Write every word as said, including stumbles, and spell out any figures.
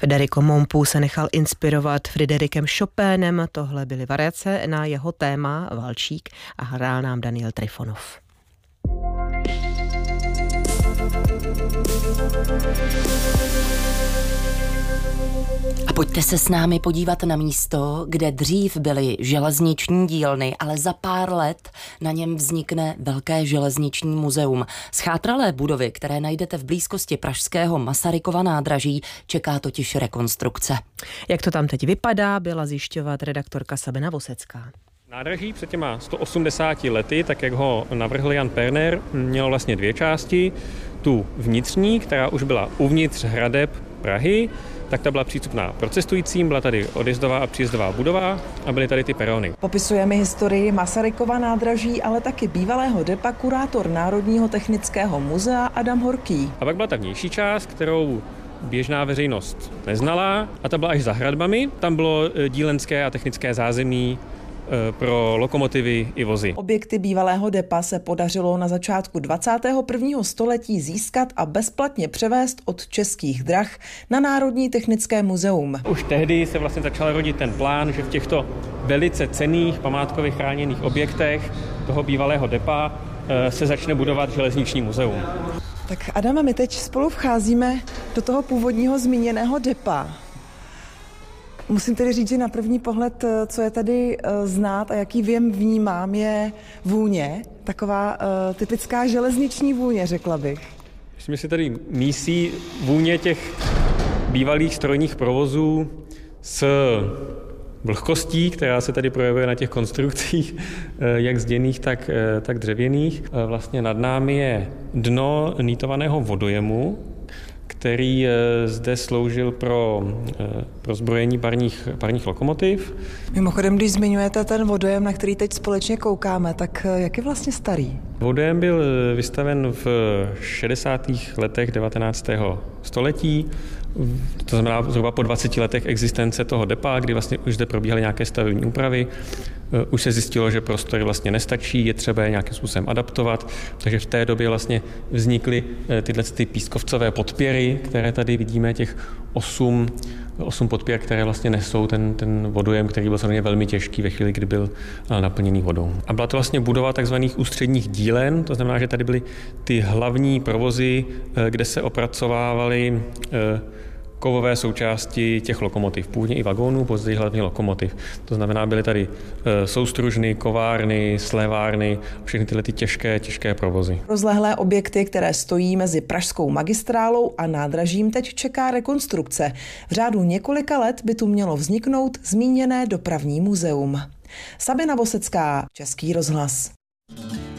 Federico Mompou se nechal inspirovat Friderikem Chopinem, tohle byly variace na jeho téma Valčík a hrál nám Daniel Trifonov. A pojďte se s námi podívat na místo, kde dřív byly železniční dílny, ale za pár let na něm vznikne velké železniční muzeum. Schátralé budovy, které najdete v blízkosti pražského Masarykova nádraží, čeká totiž rekonstrukce. Jak to tam teď vypadá, byla zjišťovat redaktorka Sabina Vosecká. Nádraží před těma sto osmdesáti lety, tak jak ho navrhl Jan Perner, mělo vlastně dvě části. Tu vnitřní, která už byla uvnitř hradeb Prahy, tak ta byla přístupná pro cestujícím, byla tady odjezdová a příjezdová budova a byly tady ty perony. Popisujeme historii Masarykova nádraží, ale taky bývalého depa kurátor Národního technického muzea Adam Horký. A pak byla ta vnější část, kterou běžná veřejnost neznala, a ta byla až za hradbami. Tam bylo dílenské a technické zázemí pro lokomotivy i vozy. Objekty bývalého depa se podařilo na začátku dvacátého prvního století získat a bezplatně převést od Českých drah na Národní technické muzeum. Už tehdy se vlastně začal rodit ten plán, že v těchto velice cenných památkově chráněných objektech toho bývalého depa se začne budovat železniční muzeum. Tak Adame, my teď spolu vcházíme do toho původního zmíněného depa. Musím tedy říct, že na první pohled, co je tady znát a jaký věm vnímám, je vůně. Taková uh, typická železniční vůně, řekla bych. Myslím, že si tady mísí vůně těch bývalých strojních provozů s vlhkostí, která se tady projevuje na těch konstrukcích, jak zděných, tak, tak dřevěných. Vlastně nad námi je dno nýtovaného vodojemu, který zde sloužil pro, pro zbrojení parních, parních lokomotiv. Mimochodem, když zmiňujete ten vodojem, na který teď společně koukáme, tak jak je vlastně starý? Vodojem byl vystaven v šedesátých letech devatenáctého století, to znamená zhruba po dvaceti letech existence toho depa, kdy vlastně už zde probíhaly nějaké stavební úpravy. Už se zjistilo, že prostory vlastně nestačí, je třeba je nějakým způsobem adaptovat, takže v té době vlastně vznikly tyhle ty pískovcové podpěry, které tady vidíme, těch osm, osm podpěr, které vlastně nesou ten, ten vodojem, který byl samozřejmě velmi těžký ve chvíli, kdy byl naplněný vodou. A byla to vlastně budova takzvaných ústředních dílen, to znamená, že tady byly ty hlavní provozy, kde se opracovávaly kovové součásti těch lokomotiv, původně i vagónů, později hlavně lokomotiv. To znamená, byly tady soustružny, kovárny, slévárny, všechny tyhle ty těžké, těžké provozy. Rozlehlé objekty, které stojí mezi pražskou magistrálou a nádražím, teď čeká rekonstrukce. V řádu několika let by tu mělo vzniknout zmíněné dopravní muzeum. Sabina Vosecká, Český rozhlas.